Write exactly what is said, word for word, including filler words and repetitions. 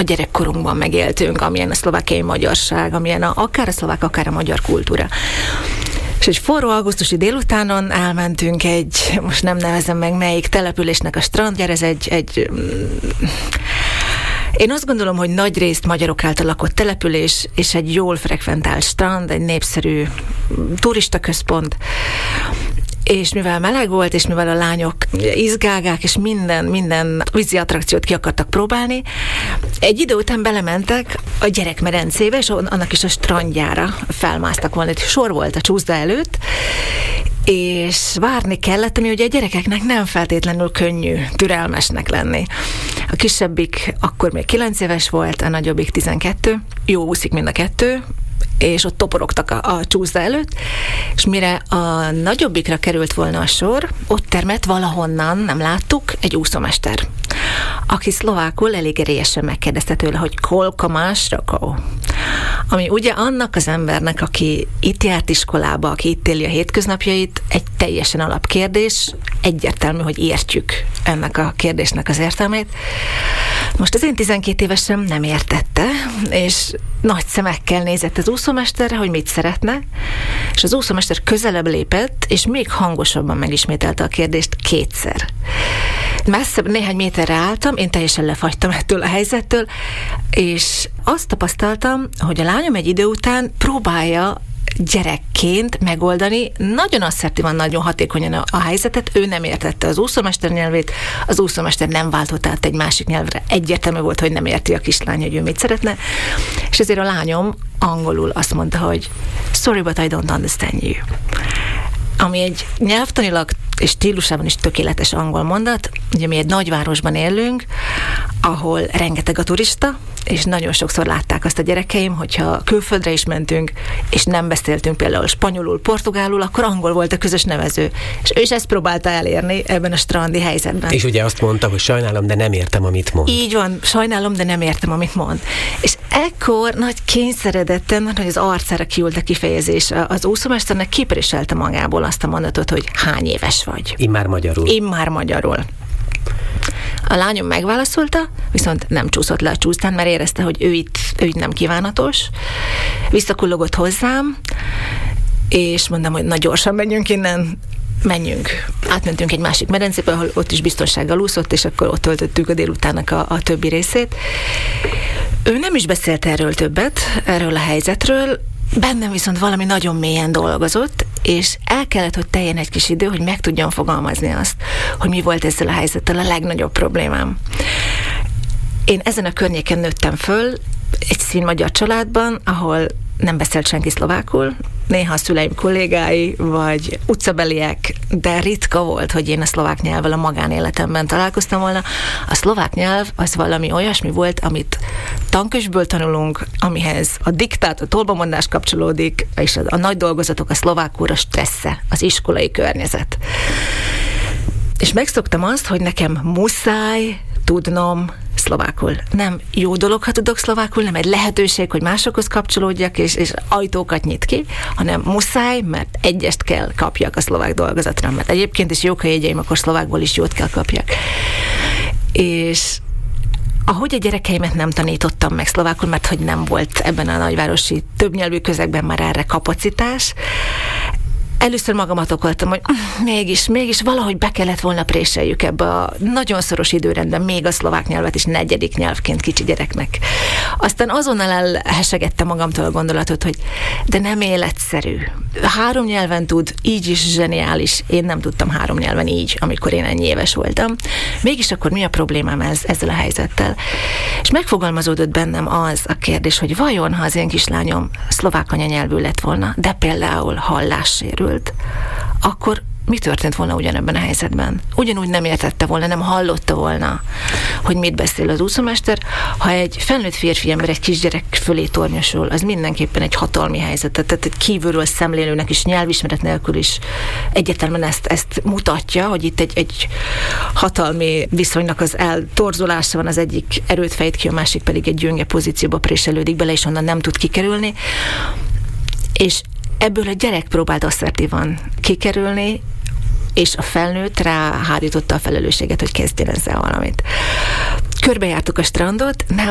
a gyerekkorunkban megéltünk, amilyen a szlovákiai magyarság, amilyen a, akár a szlovák, akár a magyar kultúra. És egy forró augusztusi délutánon elmentünk egy, most nem nevezem meg melyik településnek a strandjára, ez egy, egy én azt gondolom, hogy nagy részt magyarok által lakott település, és egy jól frekventált strand, egy népszerű turistaközpont, és mivel meleg volt, és mivel a lányok izgágák, és minden, minden vízi attrakciót ki akartak próbálni, egy idő után belementek a gyerekmedencébe, és annak is a strandjára felmásztak volna. Sor volt a csúszda előtt, és várni kellett, ami ugye a gyerekeknek nem feltétlenül könnyű türelmesnek lenni. A kisebbik akkor még kilenc éves volt, a nagyobbik tizenkettő, jó úszik mind a kettő, és ott toporogtak a, a csúszda előtt, és mire a nagyobbikra került volna a sor, ott termett valahonnan, nem láttuk, egy úszómester, aki szlovákul elég erélyesen megkérdezte tőle, hogy kolka más rakó. Ami ugye annak az embernek, aki itt járt iskolába, aki itt éli a hétköznapjait, egy teljesen alapkérdés, egyértelmű, hogy értjük ennek a kérdésnek az értelmét. Most az én tizenkét évesem nem értette, és nagy szemekkel nézett az úszómesterre, hogy mit szeretne, és az úszómester közelebb lépett, és még hangosabban megismételte a kérdést kétszer. Messzebb néhány méterre álltam, én teljesen lefagytam ettől a helyzettől, és azt tapasztaltam, hogy a lányom egy idő után próbálja gyerekként megoldani, nagyon asszertívan, nagyon hatékonyan a, a helyzetet, ő nem értette az úszómester nyelvét, az úszómester nem váltott át egy másik nyelvre, egyértelmű volt, hogy nem érti a kislány, hogy ő mit szeretne, és ezért a lányom angolul azt mondta, hogy sorry, but I don't understand you. Ami egy nyelvtanilag és stílusában is tökéletes angol mondat. Ugye mi egy nagyvárosban élünk, ahol rengeteg a turista, és nagyon sokszor látták azt a gyerekeim, hogyha külföldre is mentünk, és nem beszéltünk például spanyolul, portugálul, akkor angol volt a közös nevező. És ő is ezt próbálta elérni ebben a strandi helyzetben. És ugye azt mondta, hogy sajnálom, de nem értem, amit mond. Így van, sajnálom, de nem értem, amit mond. És ekkor nagy kényszeredetten, hogy az arcára kiült a kifejezés, az úszómesternek kipréselte magából azt a mondatot, hogy hány éves vagy. Immár magyarul. Immár magyarul. A lányom megválaszolta, viszont nem csúszott le a csúsztán, mert érezte, hogy ő itt, ő itt nem kívánatos. Visszakullogott hozzám, és mondtam, hogy na gyorsan menjünk innen, menjünk. Átmentünk egy másik medencébe, ahol ott is biztonsággal úszott, és akkor ott töltöttük a délutánnak a, a többi részét. Ő nem is beszélt erről többet, erről a helyzetről, bennem viszont valami nagyon mélyen dolgozott, és el kellett, hogy teljen egy kis idő, hogy meg tudjam fogalmazni azt, hogy mi volt ezzel a helyzettel a legnagyobb problémám. Én ezen a környéken nőttem föl, egy színmagyar családban, ahol nem beszélt senki szlovákul, néha a szüleim kollégái, vagy utcabeliek, de ritka volt, hogy én a szlovák nyelvvel a magánéletemben találkoztam volna. A szlovák nyelv az valami olyasmi volt, amit tankönyvből tanulunk, amihez a diktát, a tolbamondás kapcsolódik, és a, a nagy dolgozatok a szlovákul a stressze, az iskolai környezet. És megszoktam azt, hogy nekem muszáj tudnom szlovákul. Nem jó dolog, ha tudok szlovákul, nem egy lehetőség, hogy másokhoz kapcsolódjak, és, és ajtókat nyit ki, hanem muszáj, mert egyest kell kapjak a szlovák dolgozatra, mert egyébként is jók a jegyeim, akkor szlovákból is jót kell kapjak. És ahogy a gyerekeimet nem tanítottam meg szlovákul, mert hogy nem volt ebben a nagyvárosi többnyelvű közegben már erre kapacitás, először magamat okoltam, hogy mégis, mégis valahogy be kellett volna préseljük ebbe a nagyon szoros időrendben még a szlovák nyelvet is negyedik nyelvként kicsi gyereknek. Aztán azonnal elhesegettem magamtól a gondolatot, hogy de nem életszerű. Három nyelven tud, így is zseniális. Én nem tudtam három nyelven így, amikor én ennyi éves voltam. Mégis akkor mi a problémám ez, ezzel a helyzettel? És megfogalmazódott bennem az a kérdés, hogy vajon, ha az én kislányom szlovák anyanyelvű lett volna, de például hallássérült, akkor mi történt volna ugyanebben a helyzetben? Ugyanúgy nem értette volna, nem hallotta volna, hogy mit beszél az úszómester. Ha egy felnőtt férfi ember egy kisgyerek fölé tornyosul, az mindenképpen egy hatalmi helyzet. Tehát egy kívülről szemlélőnek is, nyelvismeret nélkül is egyértelműen ezt, ezt mutatja, hogy itt egy, egy hatalmi viszonynak az eltorzulása van, az egyik erőt fejt ki, a másik pedig egy gyönge pozícióba préselődik bele, és onnan nem tud kikerülni. És ebből a gyerek próbált asszertívan kikerülni, és a felnőtt ráhárította a felelősséget, hogy kezdjen ezzel valamit. Körbejártuk a strandot, nem